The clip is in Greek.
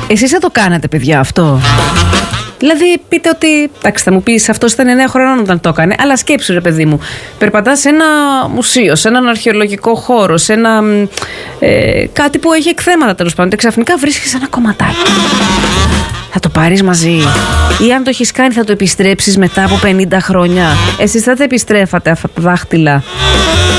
Εσείς θα το κάνατε, παιδιά, αυτό? Δηλαδή, πείτε ότι. Εντάξει, θα μου πεις, αυτό ήταν 9 χρονών όταν το έκανε. Αλλά σκέψου, ρε παιδί μου, περπατάς σε ένα μουσείο, σε έναν αρχαιολογικό χώρο, σε ένα. Κάτι που έχει εκθέματα, τέλος πάντων. Και ξαφνικά βρίσκεις ένα κομματάκι. Θα το πάρεις μαζί? Ή αν το έχεις κάνει, θα το επιστρέψεις μετά από 50 χρόνια? Εσείς θα τα επιστρέφατε αυτά τα δάχτυλα?